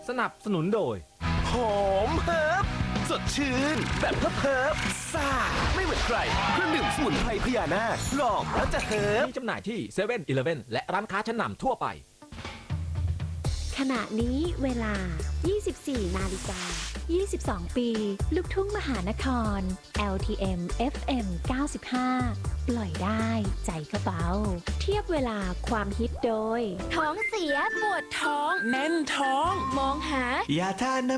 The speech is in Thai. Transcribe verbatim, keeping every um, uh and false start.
สนับสนุนโดยหอมเฮิร์บสดชื่นแบบเฮิร์บเฮิร์บซ่าไม่เหมือนใครเครื่องดื่มสมุนไพรพญานาคลองแล้วจะเฮิร์บมีจำหน่ายที่เซเว่นอีเลฟเว่นและร้านค้าชั้นนำทั่วไปขณะนี้เวลา ยี่สิบสี่ นาฬิกา ยี่สิบสอง ปี ลูกทุ่งมหานคร แอล ที เอ็ม เอฟ เอ็ม เก้าสิบห้า ปล่อยได้ใจก็เบาเทียบเวลาความฮิตโดยท้องเสียปวดท้องแน่นท้องมองหายาทาน